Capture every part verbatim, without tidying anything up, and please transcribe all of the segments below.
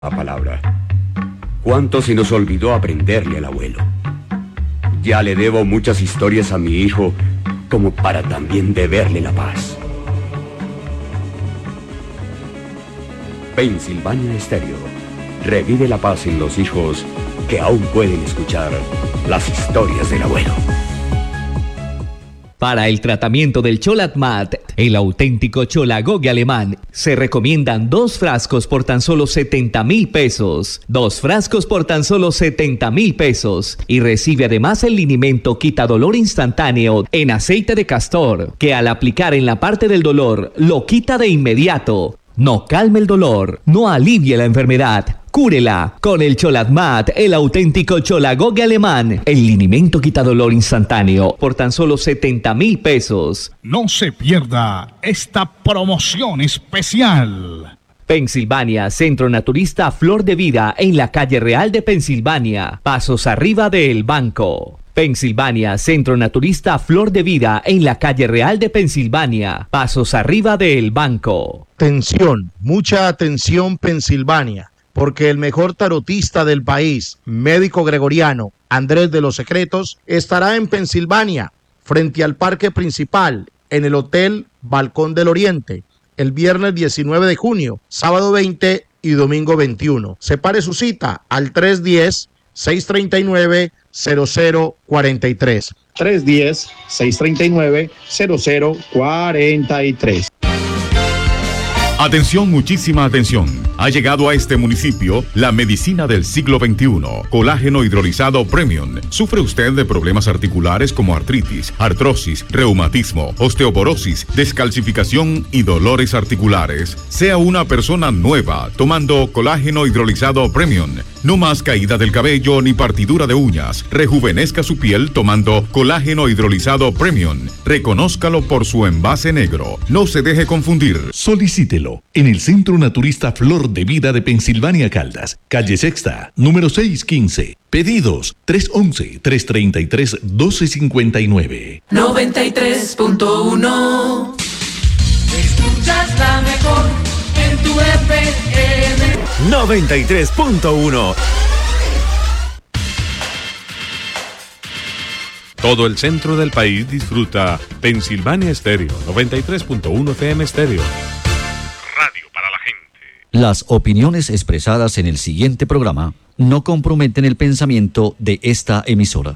La palabra. ¿Cuánto se nos olvidó aprenderle al abuelo? Ya le debo muchas historias a mi hijo como para también deberle la paz. Pensilvania Estéreo revive la paz en los hijos que aún pueden escuchar las historias del abuelo. Para el tratamiento del Cholatmat, el auténtico cholagogue alemán, se recomiendan dos frascos por tan solo setenta mil pesos. Dos frascos por tan solo setenta mil pesos. Y recibe además el linimento quitadolor instantáneo en aceite de castor, que al aplicar en la parte del dolor, lo quita de inmediato. No calme el dolor, no alivie la enfermedad. Cúrela con el Cholatmat, el auténtico cholagogue alemán, el linimento quitadolor instantáneo por tan solo setenta mil pesos. No se pierda esta promoción especial. Pensilvania, Centro Naturista Flor de Vida en la calle Real de Pensilvania, pasos arriba del banco. Pensilvania, Centro Naturista Flor de Vida en la calle Real de Pensilvania, pasos arriba del banco. Atención, mucha atención Pensilvania, porque el mejor tarotista del país, médico gregoriano, Andrés de los Secretos, estará en Pensilvania, frente al parque principal, en el Hotel Balcón del Oriente, el viernes diecinueve de junio, sábado veinte y domingo veintiuno. Separe su cita al tres uno cero, seis tres nueve, cero cero cuatro tres. tres uno cero, seis tres nueve, cero cero cuatro tres. Atención, muchísima atención. Ha llegado a este municipio la medicina del siglo veintiuno. Colágeno hidrolizado Premium. ¿Sufre usted de problemas articulares como artritis, artrosis, reumatismo, osteoporosis, descalcificación y dolores articulares? Sea una persona nueva tomando colágeno hidrolizado Premium. No más caída del cabello ni partidura de uñas. Rejuvenezca su piel tomando colágeno hidrolizado Premium. Reconózcalo por su envase negro. No se deje confundir. Solicítelo en el Centro Naturista Flor de Vida de Pensilvania Caldas, calle Sexta, número seiscientos quince. Pedidos tres once, tres treinta y tres, doce cincuenta y nueve. noventa y tres punto uno. Escuchas la mejor en tu F M. noventa y tres punto uno. Todo el centro del país disfruta Pensilvania Estéreo, noventa y tres punto uno F M Estéreo. Radio para la gente. Las opiniones expresadas en el siguiente programa no comprometen el pensamiento de esta emisora.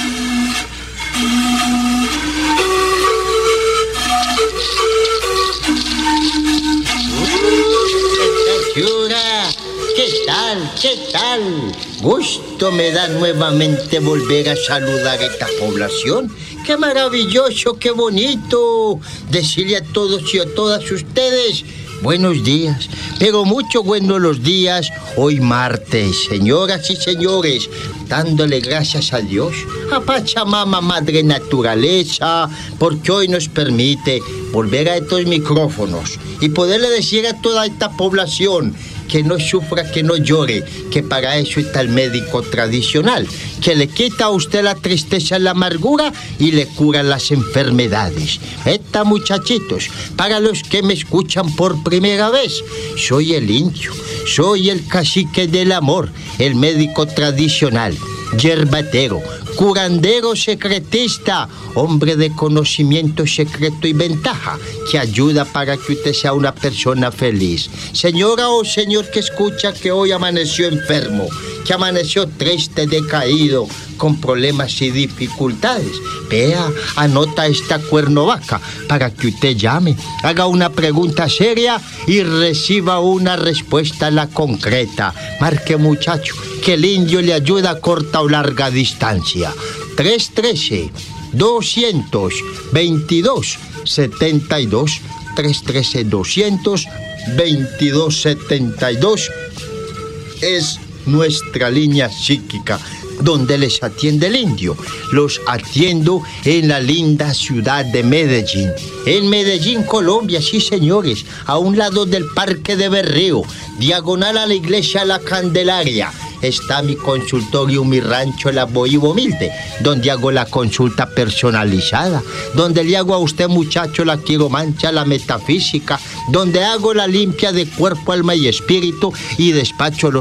¿Qué tal? ¿Qué tal? Gusto me da nuevamente volver a saludar a esta población. ¡Qué maravilloso, qué bonito! Decirle a todos y a todas ustedes buenos días, pero mucho buenos los días hoy martes, señoras y señores, dándole gracias a Dios, a Pachamama, Madre Naturaleza, porque hoy nos permite volver a estos micrófonos y poderle decir a toda esta población que no sufra, que no llore, que para eso está el médico tradicional, que le quita a usted la tristeza, la amargura y le cura las enfermedades. Esta, muchachitos, para los que me escuchan por primera vez, soy el indio, soy el cacique del amor, el médico tradicional, yerbatero, curandero secretista, hombre de conocimiento secreto y ventaja, que ayuda para que usted sea una persona feliz. Señora o señor que escucha que hoy amaneció enfermo, que amaneció triste, decaído, con problemas y dificultades, vea, anota esta cuernovaca para que usted llame, haga una pregunta seria y reciba una respuesta a la concreta. Marque, muchacho, que el indio le ayuda a corta o larga distancia. tres uno tres, dos veintidós, setenta y dos, tres uno tres, dos veintidós, setenta y dos es nuestra línea psíquica, donde les atiende el indio. Los atiendo en la linda ciudad de Medellín. En Medellín, Colombia, sí señores, a un lado del Parque de Berrío, diagonal a la iglesia La Candelaria. está mi consultorio, mi rancho La Bohío Humilde, donde hago la consulta personalizada, donde le hago a usted, muchacho, la quiromancia, la metafísica, donde hago la limpia de cuerpo, alma y espíritu y despacho los